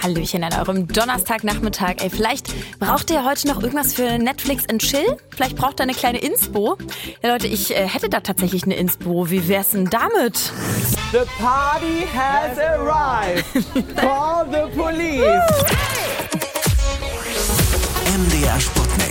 Hallöchen an eurem Donnerstagnachmittag. Vielleicht braucht ihr heute noch irgendwas für Netflix and Chill? Vielleicht braucht ihr eine kleine Inspo? Ja Leute, ich hätte da tatsächlich eine Inspo. Wie wär's denn damit? The party has arrived. Call the police. MDR Sputnik.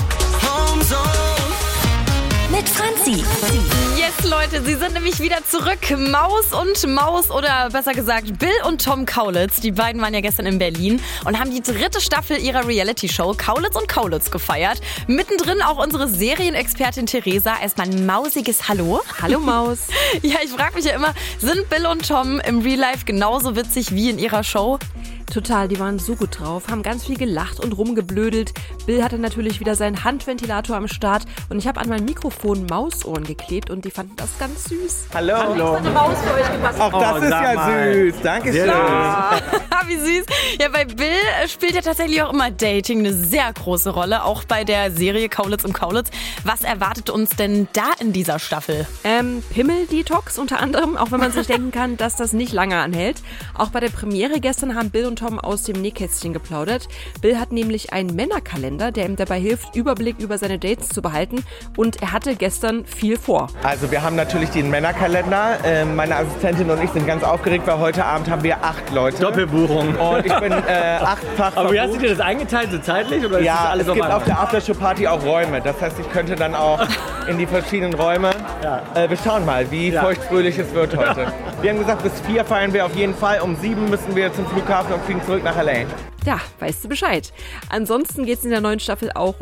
Mit Franzi. Yes, Leute, sie sind nämlich wieder zurück. Maus oder besser gesagt Bill und Tom Kaulitz. Die beiden waren ja gestern in Berlin und haben die 3. Staffel ihrer Reality-Show Kaulitz und Kaulitz gefeiert. Mittendrin auch unsere Serienexpertin Theresa. Erstmal ein mausiges Hallo. Hallo Maus. Ja, ich frage mich ja immer, sind Bill und Tom im Real Life genauso witzig wie in ihrer Show? Total, die waren so gut drauf, haben ganz viel gelacht und rumgeblödelt. Bill hatte natürlich wieder seinen Handventilator am Start und ich habe an mein Mikrofon Mausohren geklebt und die fanden das ganz süß. Hallo. Hallo. Eine Maus für euch gebastelt. Auch das ist ja süß. Dankeschön. Wie süß. Ja, bei Bill spielt ja tatsächlich auch immer Dating eine sehr große Rolle, auch bei der Serie Kaulitz und Kaulitz. Was erwartet uns denn da in dieser Staffel? Pimmel-Detox unter anderem, auch wenn man sich denken kann, dass das nicht lange anhält. Auch bei der Premiere gestern haben Bill und Tom aus dem Nähkästchen geplaudert. Bill hat nämlich einen Männerkalender, der ihm dabei hilft, Überblick über seine Dates zu behalten. Und er hatte gestern viel vor. Also wir haben natürlich den Männerkalender. Meine Assistentin und ich sind ganz aufgeregt, weil heute Abend haben wir 8 Leute. Doppelbuchung. Und ich bin 8-fach Aber wie hast du dir das eingeteilt, so zeitlich? Oder ist das Ja, alles es gibt einmal? auf der Aftershow-Party auch Räume. Das heißt, ich könnte dann auch in die verschiedenen Räume. Ja. Wir schauen mal, wie feuchtfröhlich es wird heute. Wir haben gesagt, bis 4 feiern wir auf jeden Fall. Um 7 müssen wir zum Flughafen und fliegen zurück nach L.A. Ja, weißt du Bescheid. Ansonsten geht es in der neuen Staffel auch